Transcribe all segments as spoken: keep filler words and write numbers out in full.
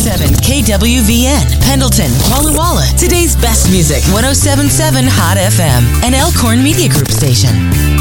seven K W V N, Pendleton, Walla Walla. Today's best music, one oh seven point seven Hot F M, an Elkhorn Media Group station.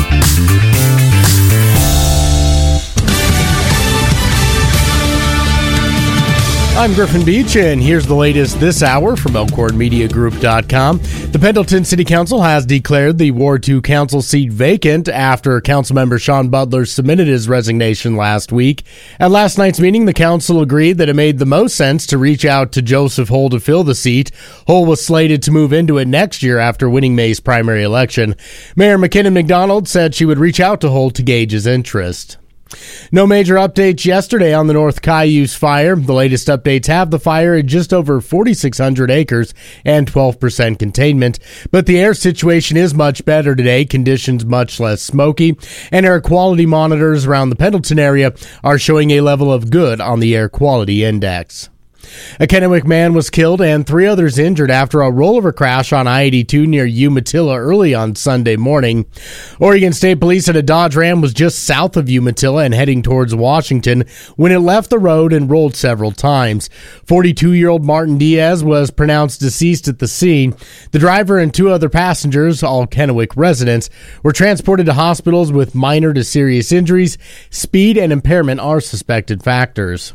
I'm Griffin Beach, and here's the latest this hour from Elkhorn Media Group dot com. The Pendleton City Council has declared the Ward two council seat vacant after Councilmember Sean Butler submitted his resignation last week. At last night's meeting, the council agreed that it made the most sense to reach out to Joseph Hull to fill the seat. Hull was slated to move into it next year after winning May's primary election. Mayor McKinnon McDonald said she would reach out to Hull to gauge his interest. No major updates yesterday on the North Cayuse fire. The latest updates have the fire at just over forty-six hundred acres and twelve percent containment. But the air situation is much better today, conditions much less smoky, and air quality monitors around the Pendleton area are showing a level of good on the air quality index. A Kennewick man was killed and three others injured after a rollover crash on I eighty-two near Umatilla early on Sunday morning. Oregon State Police said a Dodge Ram was just south of Umatilla and heading towards Washington when it left the road and rolled several times. forty-two-year-old Martin Diaz was pronounced deceased at the scene. The driver and two other passengers, all Kennewick residents, were transported to hospitals with minor to serious injuries. Speed and impairment are suspected factors.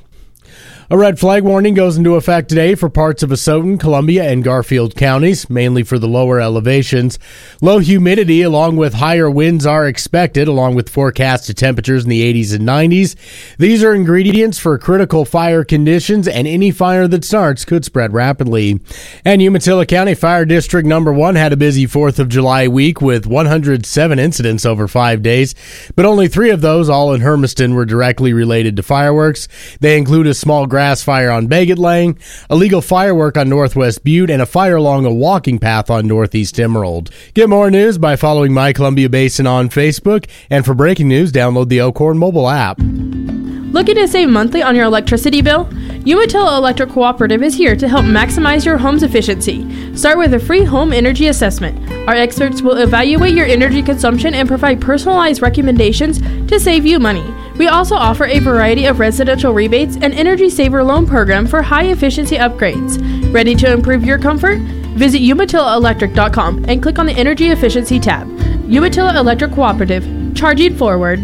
A red flag warning goes into effect today for parts of Asotin, Columbia, and Garfield counties, mainly for the lower elevations. Low humidity along with higher winds are expected, along with forecasted temperatures in the eighties and nineties. These are ingredients for critical fire conditions, and any fire that starts could spread rapidly. And Umatilla County Fire District Number one had a busy fourth of July week with one hundred seven incidents over five days, but only three of those, all in Hermiston, were directly related to fireworks. They include a small grass fire on Bagot Lane, illegal firework on Northwest Butte, and a fire along a walking path on Northeast Emerald. Get more news by following My Columbia Basin on Facebook, and for breaking news, download the Elkhorn mobile app. Looking to save monthly on your electricity bill? Umatilla Electric Cooperative is here to help maximize your home's efficiency. Start with a free home energy assessment. Our experts will evaluate your energy consumption and provide personalized recommendations to save you money. We also offer a variety of residential rebates and energy saver loan program for high efficiency upgrades. Ready to improve your comfort? Visit Umatilla Electric dot com and click on the Energy Efficiency tab. Umatilla Electric Cooperative, charging forward.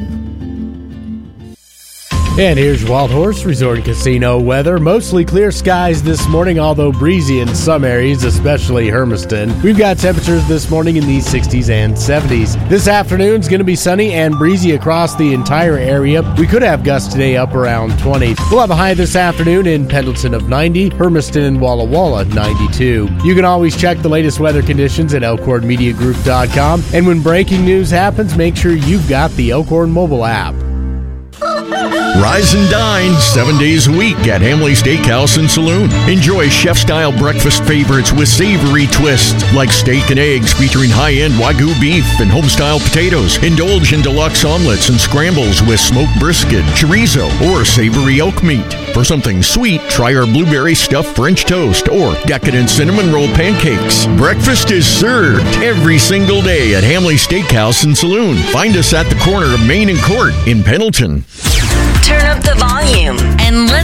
And here's Wild Horse Resort and Casino weather. Mostly clear skies this morning, although breezy in some areas, especially Hermiston. We've got temperatures this morning in the sixties and seventies. This afternoon's going to be sunny and breezy across the entire area. We could have gusts today up around twenty. We'll have a high this afternoon in Pendleton of ninety, Hermiston and Walla Walla ninety-two. You can always check the latest weather conditions at Elkhorn Media Group dot com. And when breaking news happens, make sure you've got the Elkhorn mobile app. Rise and dine seven days a week at Hamley Steakhouse and Saloon. Enjoy chef-style breakfast favorites with savory twists like steak and eggs featuring high-end Wagyu beef and home-style potatoes. Indulge in deluxe omelets and scrambles with smoked brisket, chorizo, or savory elk meat. For something sweet, try our blueberry stuffed French toast or decadent cinnamon roll pancakes. Breakfast is served every single day at Hamley Steakhouse and Saloon. Find us at the corner of Main and Court in Pendleton. Turn up the volume and let